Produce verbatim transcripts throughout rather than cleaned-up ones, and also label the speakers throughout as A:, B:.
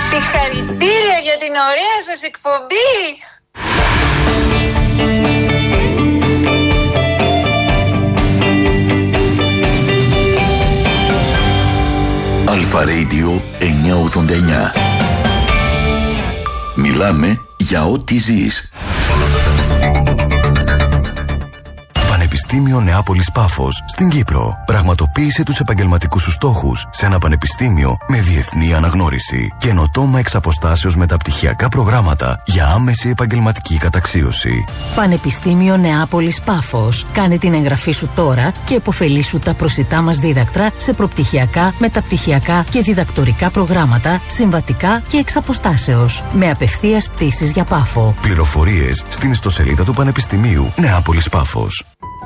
A: Συγχαρητήρια για την ωραία σας εκπομπή.
B: Αλφα Radio εννιακόσια ογδόντα εννιά. Μιλάμε για ό,τι ζεις.
C: Πανεπιστήμιο Νεάπολης Πάφος στην Κύπρο. Πραγματοποίησε τους επαγγελματικούς σου στόχους σε ένα πανεπιστήμιο με διεθνή αναγνώριση. Καινοτόμα εξ αποστάσεως μεταπτυχιακά προγράμματα για άμεση επαγγελματική καταξίωση.
D: Πανεπιστήμιο Νεάπολης Πάφος. Κάνε την εγγραφή σου τώρα και επωφελήσου τα προσιτά μας δίδακτρα σε προπτυχιακά, μεταπτυχιακά και διδακτορικά προγράμματα, συμβατικά και εξ αποστάσεως. Με απευθείας πτήσεις για Πάφο.
C: Πληροφορίες στην ιστοσελίδα του Πανεπιστημίου Νεάπολης Πάφος.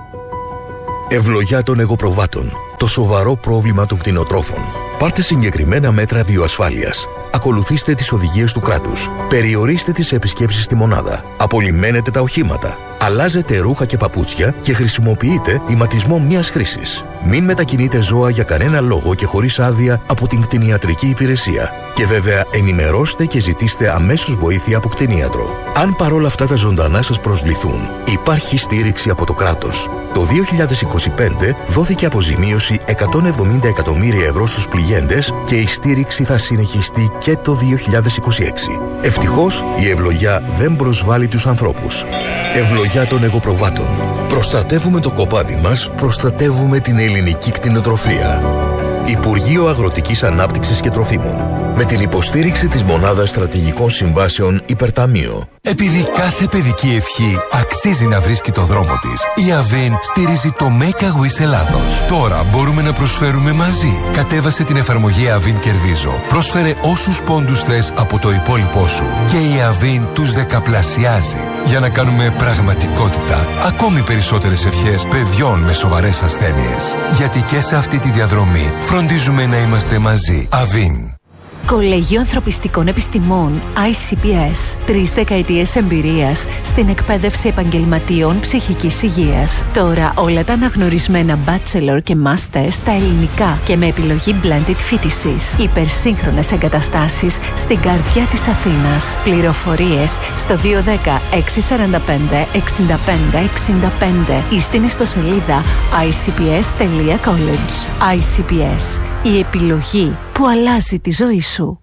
E: Ευλογιά των εγωπροβάτων. Το σοβαρό πρόβλημα των κτηνοτρόφων. Πάρτε συγκεκριμένα μέτρα βιοασφάλειας. Ακολουθήστε τις οδηγίες του κράτους. Περιορίστε τις επισκέψεις στη μονάδα. Απολυμμένετε τα οχήματα. Αλλάζετε ρούχα και παπούτσια και χρησιμοποιείτε ηματισμό μιας χρήσης. Μην μετακινείτε ζώα για κανένα λόγο και χωρίς άδεια από την κτηνιατρική υπηρεσία. Και βέβαια ενημερώστε και ζητήστε αμέσως βοήθεια από κτηνίατρο. Αν παρόλα αυτά τα ζωντανά σας προσβληθούν, υπάρχει στήριξη από το κράτος. Το δύο χιλιάδες είκοσι πέντε δόθηκε αποζημίωση εκατόν εβδομήντα εκατομμύρια ευρώ στους πληγέντες και η στήριξη θα συνεχιστεί και το δύο χιλιάδες είκοσι έξι. Ευτυχώς η ευλογιά δεν προσβάλλει τους ανθρώπους. Ευλογιά των εγωπροβάτων. Προστατεύουμε το κοπάδι μας, προστατεύουμε την ελληνική κτηνοτροφία. Υπουργείο Αγροτικής Ανάπτυξης και Τροφίμων. Με την υποστήριξη της Μονάδας Στρατηγικών Συμβάσεων Υπερταμείο.
C: Επειδή κάθε παιδική ευχή αξίζει να βρίσκει το δρόμο της, η Αβίν στηρίζει το Make a Wish Ελλάδος. Τώρα μπορούμε να προσφέρουμε μαζί. Κατέβασε την εφαρμογή Αβίν Κερδίζω. Πρόσφερε όσους πόντους θες από το υπόλοιπό σου. Και η Αβίν τους δεκαπλασιάζει. Για να κάνουμε πραγματικότητα ακόμη περισσότερες ευχές παιδιών με σοβαρές ασθένειες. Γιατί και σε αυτή τη διαδρομή φροντίζουμε να είμαστε μαζί. Αβίν.
F: Κολέγιο Ανθρωπιστικών Επιστημών άι σι πι ες. Τρεις δεκαετίες εμπειρίας στην εκπαίδευση επαγγελματιών ψυχικής υγείας. Τώρα όλα τα αναγνωρισμένα bachelor και master στα ελληνικά και με επιλογή blended φοιτησης. Υπερσύγχρονες εγκαταστάσεις στην καρδιά της Αθήνας. Πληροφορίες στο δύο ένα μηδέν έξι τέσσερα πέντε έξι πέντε έξι πέντε ή στην ιστοσελίδα άι σι πι ες τελεία college. άι σι πι ες. Η επιλογή που αλλάζει τη ζωή σου.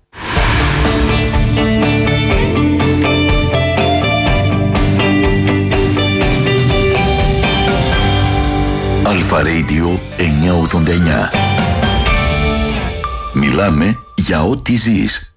B: Αλφα Radio εννιακόσια ογδόντα εννιά. Μιλάμε για ό,τι ζεις.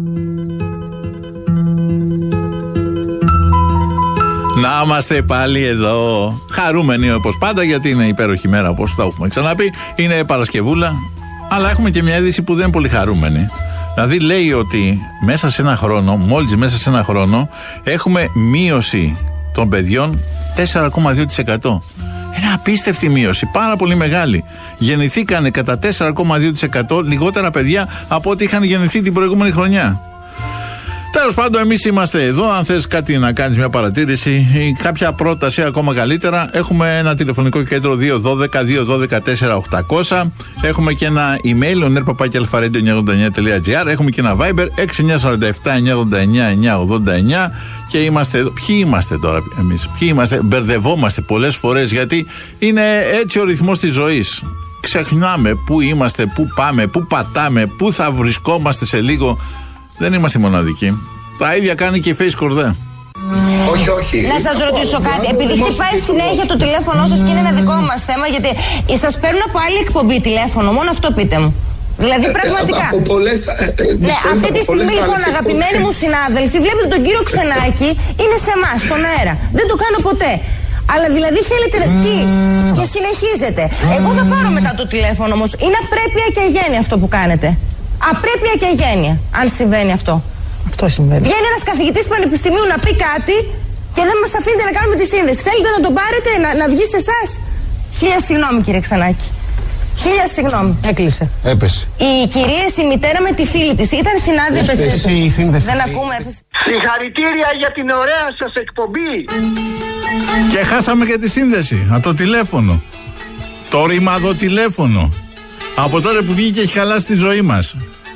G: Να είμαστε πάλι εδώ. Χαρούμενοι όπως πάντα, γιατί είναι υπέροχη μέρα, όπως τα έχουμε ξαναπεί. Είναι Παρασκευούλα. Αλλά έχουμε και μια είδηση που δεν είναι πολύ χαρούμενη. Δηλαδή λέει ότι μέσα σε ένα χρόνο, μόλις μέσα σε ένα χρόνο, έχουμε μείωση των παιδιών τέσσερα κόμμα δύο τοις εκατό. Είναι απίστευτη μείωση, πάρα πολύ μεγάλη. Γεννηθήκανε κατά τέσσερα κόμμα δύο τοις εκατό λιγότερα παιδιά από ό,τι είχαν γεννηθεί την προηγούμενη χρονιά. Τέλος πάντων, εμείς είμαστε εδώ. Αν θες κάτι να κάνεις, μια παρατήρηση ή κάποια πρόταση ακόμα καλύτερα, έχουμε ένα τηλεφωνικό κέντρο δύο ένα δύο δύο ένα δύο τέσσερα οκτακόσια. Έχουμε και ένα email, ο νερ παπάκι αλφα ρέιντιο εννιακόσια ογδόντα εννιά τελεία τζι άρ. Έχουμε και ένα Viber έξι εννιά τέσσερα επτά εννιακόσια ογδόντα εννιά εννιακόσια ογδόντα εννιά. Και είμαστε εδώ. Ποιοι είμαστε τώρα εμείς? Ποιοι είμαστε? Μπερδευόμαστε πολλές φορές, γιατί είναι έτσι ο ρυθμός της ζωής. Ξεχνάμε πού είμαστε, πού πάμε, πού πατάμε, πού θα βρισκόμαστε σε λίγο. Δεν είμαστε μοναδικοί. Τα ίδια κάνει και η Face Κορδέ.
H: Όχι, όχι.
I: Να σας ρωτήσω κάτι. Επειδή χτυπάει συνέχεια το τηλέφωνο σας και είναι ένα δικό μας θέμα, γιατί σας παίρνω από άλλη εκπομπή τηλέφωνο, μόνο αυτό πείτε μου. Δηλαδή πραγματικά.
H: Από πολλές,
I: ναι, αυτή τη στιγμή λοιπόν, αγαπημένοι μου συνάδελφοι, βλέπετε τον κύριο Ξενάκη είναι σε εμάς, στον αέρα. Δεν το κάνω ποτέ. Αλλά δηλαδή θέλετε τι? Και συνεχίζετε. Εγώ θα πάρω μετά το τηλέφωνο όμως. Είναι απρέπεια και αγένεια αυτό που κάνετε. Απρέπεια και αγένεια, αν συμβαίνει αυτό.
J: Αυτό συμβαίνει.
I: Βγαίνει ένας καθηγητής πανεπιστημίου να πει κάτι και δεν μας αφήνετε να κάνουμε τη σύνδεση. Θέλετε να τον πάρετε, να, να βγει σε εσάς? Χίλια συγγνώμη, κύριε Ξενάκη. Χίλια συγγνώμη.
J: Έκλεισε.
H: Έπεσε.
I: Η κυρία, η μητέρα με τη φίλη της ήταν συνάδελφη.
H: Έπεσε η σύνδεση.
I: Δεν ακούμε, έπεσε.
K: Συγχαρητήρια για την ωραία σας εκπομπή.
G: Και χάσαμε και τη σύνδεση από το τηλέφωνο. Το ρημαδοτηλέφωνο. Από τότε που βγήκε έχει χαλάσει τη ζωή μας.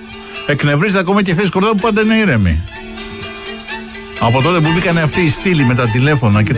G: Εκνευρίζεται ακόμα και η Θέση Κορδά που πάντα είναι ήρεμη. Από τότε που μπήκανε αυτοί οι στήλοι με τα τηλέφωνα και